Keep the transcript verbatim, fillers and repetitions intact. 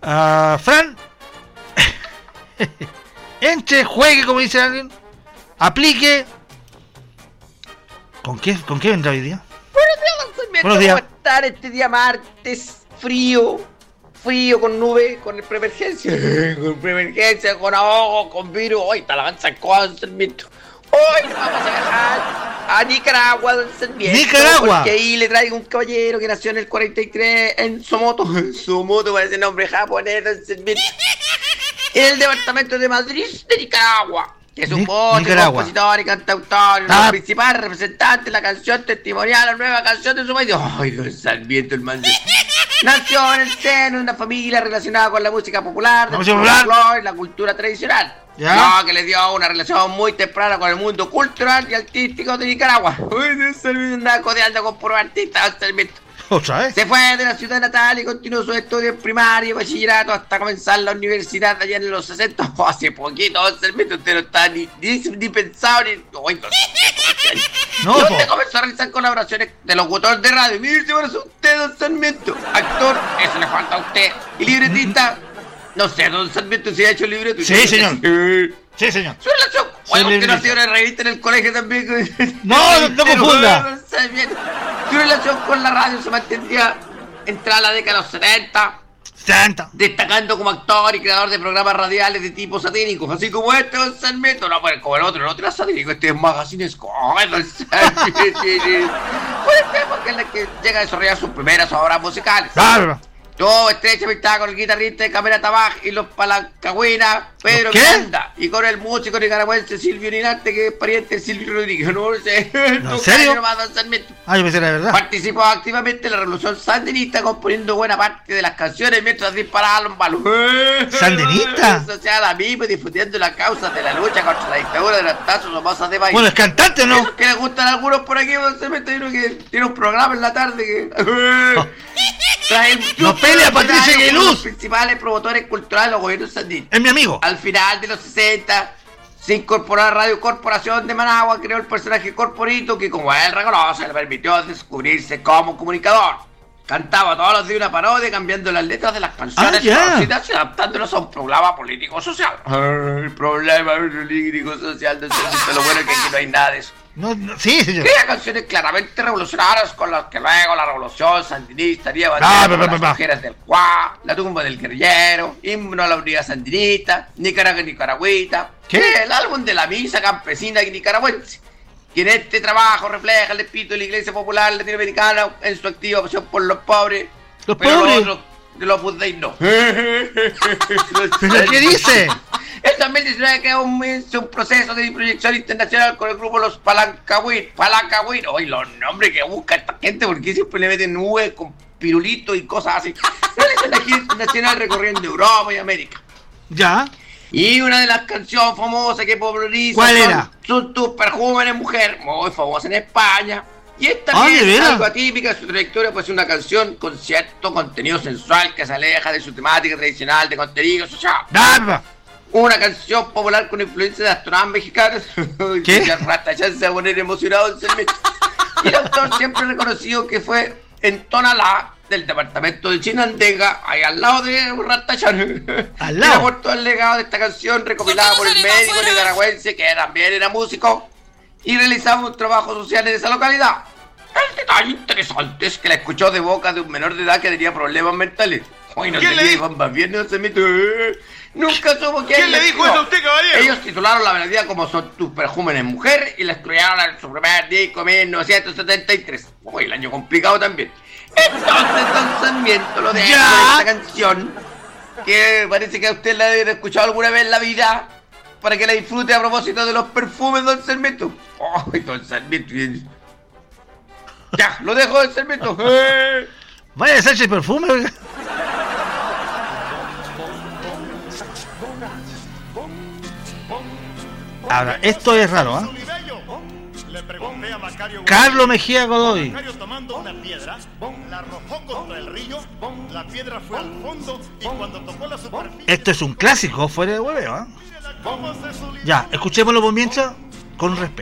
Uh, Fran, entre, juegue, como dice alguien, aplique. ¿Con qué, con qué vendrá hoy día? Buenos días, Buenos días. ¿Cómo estar este día martes? Frío, frío con nube, con preemergencia, con preemergencia, con ahogo, con virus. Hoy está la avanza con Sarmiento. Hoy nos vamos a viajar a Nicaragua, don Sarmiento. Nicaragua. Porque ahí le traigo un caballero que nació en el cuarenta y tres en Somoto. Somoto parece nombre japonés, don Sarmiento. En el departamento de Madrid de Nicaragua. Que es un voz, compositor y cantautor, ah. el principal representante de la canción testimonial, la nueva canción de su país. Ay, don Sarmiento, el man. Nació en el seno de una familia relacionada con la música popular, la música popular y la cultura tradicional. ¿Ya? No, que le dio una relación muy temprana con el mundo cultural y artístico de Nicaragua. Uy, don Sarmiento andaba codeando con puros artistas, don Sarmiento. ¿Otra vez? Se fue de la ciudad natal y continuó sus estudios primarios y bachillerato hasta comenzar la universidad allá en los sesenta. Oh, hace poquito, don Sarmiento, usted no está ni, ni, ni pensado ni... Oh, no, y usted comenzó a realizar colaboraciones de locutor de radio. Mire, se parece usted, don Sarmiento. Actor, eso le falta a usted. Y libretista, no sé, don Sarmiento, si ha hecho libreto. Sí, señor. Sí, sí, señor. Su relación. Bueno, usted no ha sido una revista en el colegio también. No, no, no confunda. Su relación con la radio se mantendría entre la década de los setenta, setenta, destacando como actor y creador de programas radiales de tipo satírico, así como este, don Sarmiento. No, pues como el otro, el otro era satírico, este es magacinesco. Ay, don Sarmiento. Por el tema que es la que llega a desarrollar sus primeras obras musicales. Claro. Tuvo estrecha amistad con el guitarrista de Camerata Bach y los Palancagüinas, Pedro Miranda, y con el músico nicaragüense Silvio Ninarte, que es pariente de Silvio Rodríguez. No sé. ¿En serio? Nomás, don Sarmiento. Ah, yo pensé que era verdad. Participó activamente en la revolución sandinista, componiendo buena parte de las canciones mientras disparaba los balos. ¿Sandinista? Social a mí, difundiendo las causas de la lucha contra la dictadura de las tazas famosas de país. Bueno, ¿es cantante o no? Eso que le gustan a algunos por aquí, don Sarmiento, que tiene un programa en la tarde que... Oh. Trae no pelea Patricia Aguiluz. Los principales promotores culturales de los gobiernos sandinistas. Es mi amigo. Al final de los sesenta se incorporó a Radio Corporación de Managua, creó el personaje Corporito, que como él reconoce le permitió descubrirse como comunicador. Cantaba todos los días una parodia, cambiando las letras de las canciones ah, yeah. conocidas y adaptándolos a un programa político-social. El problema político-social de Sarmiento, lo bueno es que aquí no hay nada de eso. No, no, sí, señor. Crea canciones claramente revolucionarias con las que luego la revolución sandinista haría bandera por las mujeres del Cuá, la tumba del guerrillero, himno a la unidad sandinista, Nicaragua Nicaragüita, ¿qué? El álbum de la misa campesina nicaragüense, que en este trabajo refleja el espíritu de la Iglesia Popular Latinoamericana en su activa pasión por los pobres. ¿Los pero pobres? Los otros de los buddeis no. ¿Pero qué dice? En dos mil diecinueve creó un, un proceso de proyección internacional con el grupo Los Palancagüinos. Palancagüinos. Oye, los nombres que busca esta gente, porque siempre le meten nubes con pirulitos y cosas así. Realizó la gira internacional recorriendo Europa y América. Ya. Y una de las canciones famosas que populariza ¿cuál era? Son tus perfumes, mujer, muy famosa en España. Y esta ah, también es algo atípica, su trayectoria, pues es una canción con cierto contenido sensual que se aleja de su temática tradicional de contenido social. ¡Dama! Una canción popular con influencia de astronautas mexicanos. ¿Qué? Rata ya se va a poner emocionado en Sarmiento. Y el autor siempre reconocido que fue en Tonalá, del departamento de Chinandega, ahí al lado de Ratachan. Al lado. Y aportó el legado de esta canción recopilada por el médico nicaragüense, que también era músico, y realizaba un trabajo social en esa localidad. El detalle interesante es que la escuchó de boca de un menor de edad que tenía problemas mentales. Hoy no ¿Quién le dijo? Más bien no se mete. Nunca supo quién, ¿Quién le dijo eso a usted, caballero? Ellos titularon la melodía como Son tus perfumes mujer y la excluyeron en su primer disco en mil novecientos setenta y tres. Uy, el año complicado también. Entonces, don Sarmiento lo deja con esta canción, que parece que a usted la debe haber escuchado alguna vez en la vida, para que la disfrute a propósito de los perfumes, don Sarmiento. Ay, don Sarmiento. Ya, lo dejo, don Sarmiento. Vaya a echarse perfume. Ahora, esto es raro, ¿ah? ¿eh? Carlos Mejía Godoy. Macario tomando una piedra, la arrojó contra el río, la piedra fue al fondo y cuando tocó la superficie... Esto es un clásico, fuera de hueveo, ¿eh? Ya, escuchémoslo por mientras, con respeto.